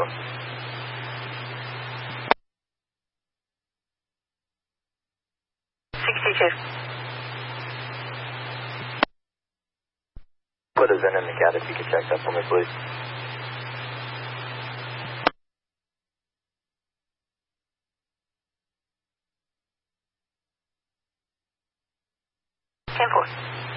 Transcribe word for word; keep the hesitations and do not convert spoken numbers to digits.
sixty-two. Put a Zen in the cat if you could check that for me, please. ten four.